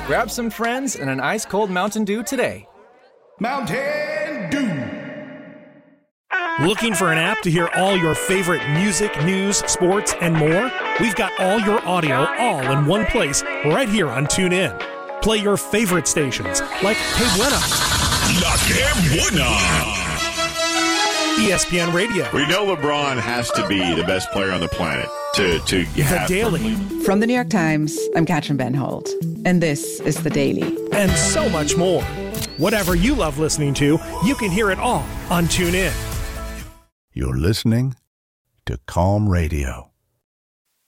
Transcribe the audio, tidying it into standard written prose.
Grab some friends and an ice-cold Mountain Dew today. Mountain Dew. Looking for an app to hear all your favorite music, news, sports, and more? We've got all your audio all in one place right here on TuneIn. Play your favorite stations like Que Buena, La Que Buena, ESPN Radio. We know LeBron has to be the best player on the planet to The Daily. From the New York Times, I'm Katrin Ben Holt, and this is The Daily. And so much more. Whatever you love listening to, you can hear it all on TuneIn. You're listening to Calm Radio.